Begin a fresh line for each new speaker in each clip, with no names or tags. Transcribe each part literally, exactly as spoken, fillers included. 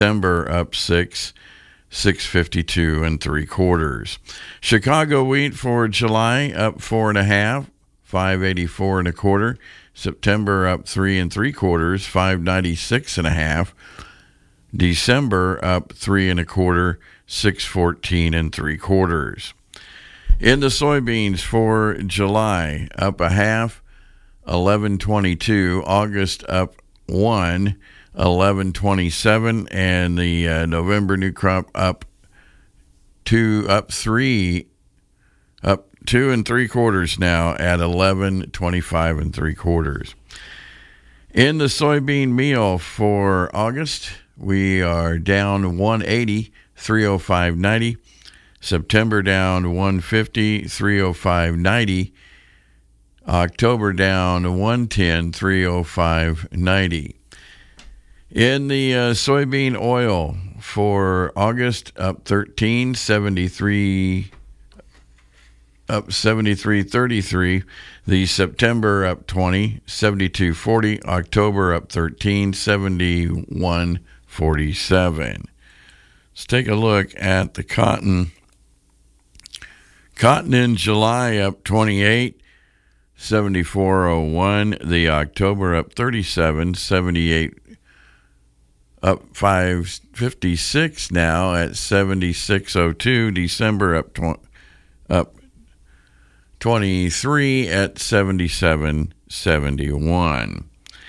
December up six, six fifty-two and three quarters. Chicago wheat for July up four and a half, five eighty-four and a quarter. September up three and three quarters, five ninety-six and a half. December up three and a quarter, six fourteen and three quarters. In the soybeans for July, up a half, eleven twenty-two. August up one, eleven twenty-seven, and the uh, November new crop up two, up three, up two and three quarters now at eleven twenty-five and three quarters. In the soybean meal for August, we are down one eighty, three oh five ninety. September down one fifty, three oh five ninety. October down one ten, three oh five ninety. In the uh, soybean oil for August, up thirteen, seventy-three, up seventy-three thirty-three. The September up twenty, seventy-two forty. October up thirteen, seventy-one forty-seven. Let's take a look at the cotton. Cotton in July up twenty-eight, seventy-four oh one. The October up thirty-seven, seventy-eight, up five fifty-six now at seventy-six oh two. December up tw- up twenty-three at seventy-seven seventy-one.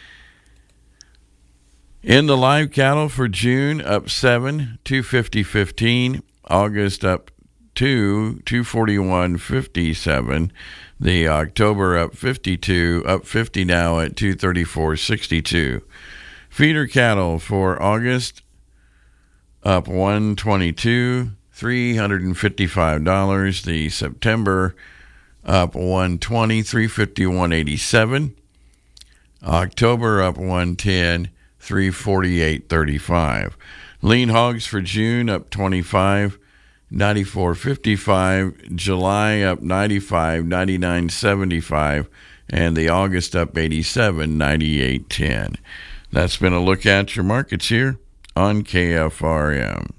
In the live cattle for June, up seven, two fifty fifteen. August up two, two forty-one fifty-seven. The October up fifty-two, up fifty now at two thirty-four sixty-two. Feeder cattle for August, up one twenty-two, three hundred fifty-five dollars. The September up one twenty, three fifty-one eighty-seven. October up one ten, three forty-eight thirty-five. Lean hogs for June up twenty-five, ninety-four fifty-five. July up ninety-five, ninety-nine seventy-five, and the August up eighty-seven, ninety-eight ten. That's been a look at your markets here on K F R M.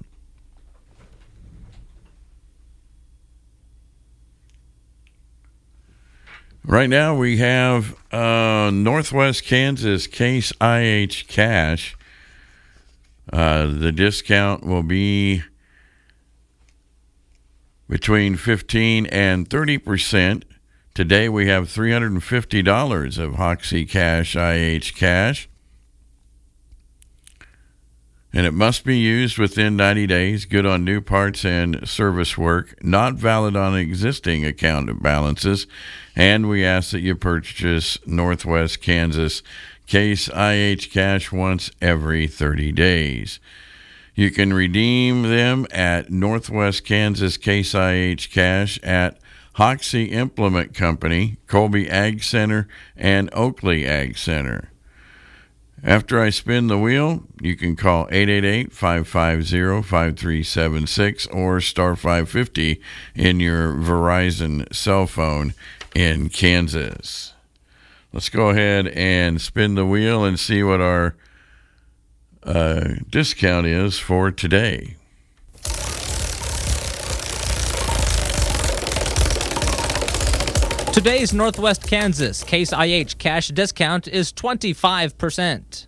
Right now we have uh, Northwest Kansas Case I H Cash. Uh, the discount will be between fifteen and thirty percent. Today we have three hundred fifty dollars of Hoxie Cash I H Cash. And it must be used within ninety days, good on new parts and service work, not valid on existing account balances, and we ask that you purchase Northwest Kansas Case I H Cash once every thirty days. You can redeem them at Northwest Kansas Case I H Cash at Hoxie Implement Company, Colby Ag Center, and Oakley Ag Center. After I spin the wheel, you can call eight eight eight, five five zero, five three seven six or star five fifty in your Verizon cell phone in Kansas. Let's go ahead and spin the wheel and see what our uh, discount is for today.
Today's Northwest Kansas Case I H cash discount is twenty-five percent.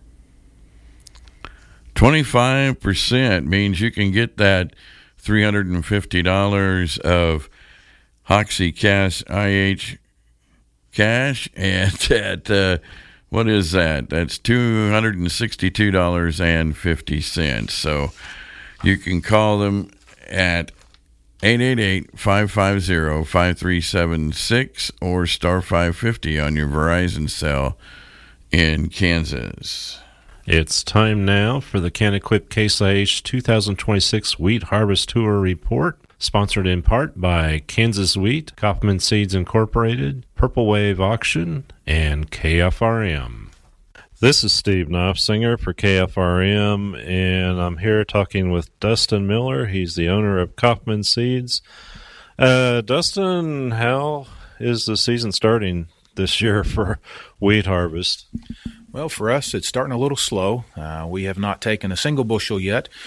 twenty-five percent means you can get that three hundred fifty dollars of Hoxie Cash I H cash, and at, uh, what is that? That's two hundred sixty-two dollars and fifty cents. So you can call them at eight eight eight, five five zero, five three seven six or star five fifty on your Verizon cell in Kansas.
It's time now for the CanEquip Case I H two thousand twenty-six Wheat Harvest Tour Report, sponsored in part by Kansas Wheat, Kaufman Seeds Incorporated, Purple Wave Auction, and K F R M. This is Steve Knopfsinger for K F R M, and I'm here talking with Dustin Miller. He's the owner of Kaufman Seeds. Uh, Dustin, how is the season starting this year for wheat harvest?
Well, for us, it's starting a little slow. Uh, we have not taken a single bushel yet.